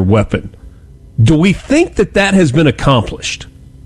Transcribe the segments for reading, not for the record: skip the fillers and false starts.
weapon. Do we think that has been accomplished?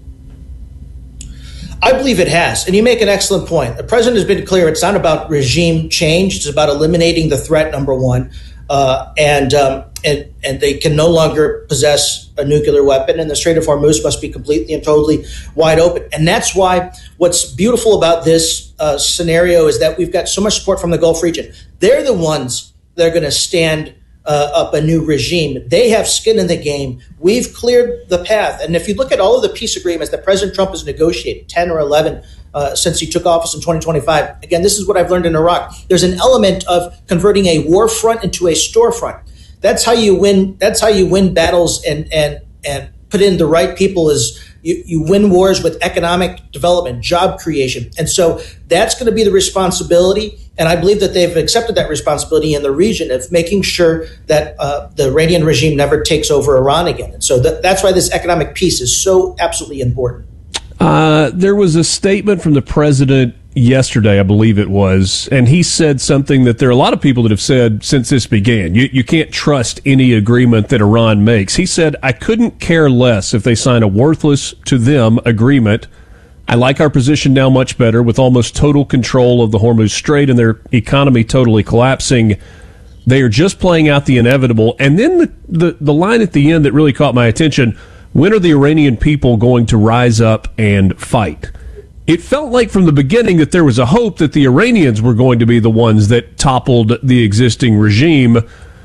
I believe it has. And you make an excellent point. The president has been clear. It's not about regime change. It's about eliminating the threat, number one. And they can no longer possess a nuclear weapon, and the Strait of Hormuz must be completely and totally wide open. And that's why what's beautiful about this scenario is that we've got so much support from the Gulf region. They're the ones that are going to stand up a new regime. They have skin in the game. We've cleared the path. And if you look at all of the peace agreements that President Trump has negotiated, 10 or 11 since he took office in 2025, again, this is what I've learned in Iraq. There's an element of converting a war front into a storefront. That's how you win. That's how you win battles and put in the right people. Is you win wars with economic development, job creation, and so that's going to be the responsibility. And I believe that they've accepted that responsibility in the region of making sure that the Iranian regime never takes over Iran again. And so that's why this economic peace is so absolutely important. There was a statement from the president yesterday, I believe it was, and he said something that there are a lot of people that have said since this began. You can't trust any agreement that Iran makes. He said, I couldn't care less if they sign a worthless to them agreement. I like our position now much better with almost total control of the Hormuz Strait and their economy totally collapsing. They are just playing out the inevitable. And then the line at the end that really caught my attention, when are the Iranian people going to rise up and fight? It felt like from the beginning that there was a hope that the Iranians were going to be the ones that toppled the existing regime.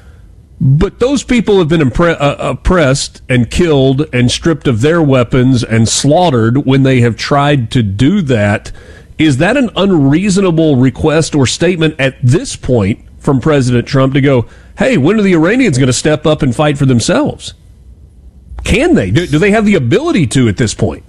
But those people have been oppressed and killed and stripped of their weapons and slaughtered when they have tried to do that. Is that an unreasonable request or statement at this point from President Trump to go, hey, when are the Iranians going to step up and fight for themselves? Can they? Do they have the ability to at this point?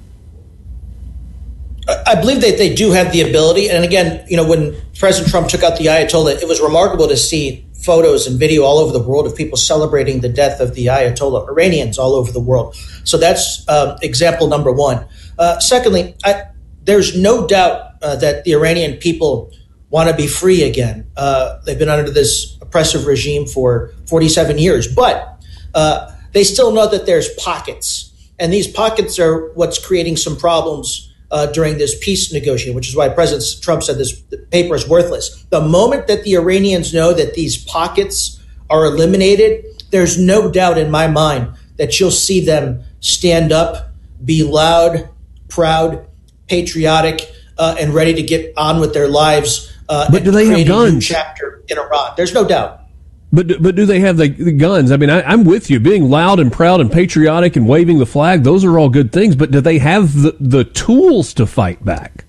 I believe that they do have the ability. And again, when President Trump took out the Ayatollah, it was remarkable to see photos and video all over the world of people celebrating the death of the Ayatollah, Iranians all over the world. So that's example number one. Secondly, there's no doubt that the Iranian people want to be free again. They've been under this oppressive regime for 47 years, but they still know that there's pockets. And these pockets are what's creating some problems during this peace negotiation, which is why President Trump said this paper is worthless. The moment that the Iranians know that these pockets are eliminated, there's no doubt in my mind that you'll see them stand up, be loud, proud, patriotic, and ready to get on with their lives. But do they have guns? A new chapter in Iran. There's no doubt. But do they have the guns? I mean, I'm with you. Being loud and proud and patriotic and waving the flag, those are all good things. But do they have the tools to fight back?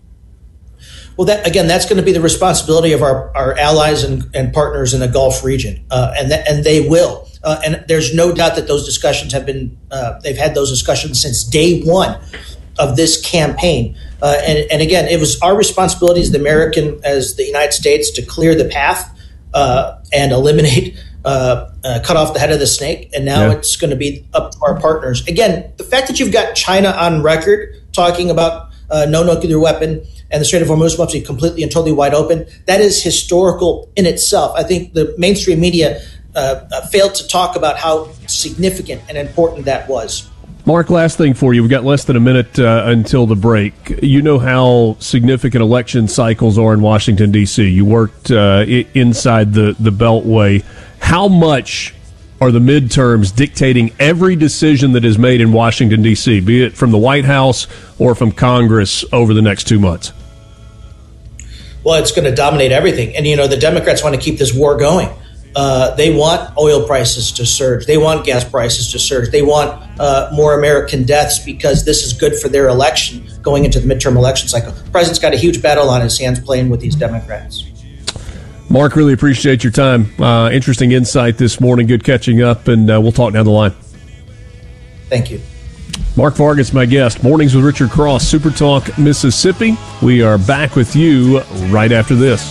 Well, that's going to be the responsibility of our allies and partners in the Gulf region, and they will. And there's no doubt that those discussions have been. They've had those discussions since day one of this campaign. And again, it was our responsibility as the United States, to clear the path. And eliminate, cut off the head of the snake. And now it's going to be up to our partners. Again, the fact that you've got China on record talking about no nuclear weapon and the Strait of Hormuz must be completely and totally wide open, that is historical in itself. I think the mainstream media failed to talk about how significant and important that was. Mark, last thing for you. We've got less than a minute until the break. You know how significant election cycles are in Washington, D.C. You worked inside the Beltway. How much are the midterms dictating every decision that is made in Washington, D.C., be it from the White House or from Congress over the next 2 months? Well, it's going to dominate everything. And, the Democrats want to keep this war going. They want oil prices to surge. They want gas prices to surge. They want more American deaths because this is good for their election going into the midterm election cycle. The president's got a huge battle on his hands playing with these Democrats. Mark, really appreciate your time. Interesting insight this morning. Good catching up, and we'll talk down the line. Thank you. Mark Vargas, my guest. Mornings with Richard Cross, Super Talk, Mississippi. We are back with you right after this.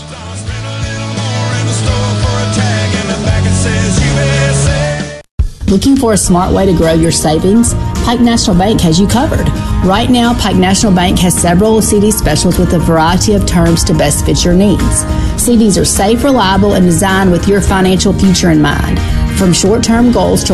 Looking for a smart way to grow your savings? Pike National Bank has you covered. Right now, Pike National Bank has several CD specials with a variety of terms to best fit your needs. CDs are safe, reliable, and designed with your financial future in mind. From short-term goals to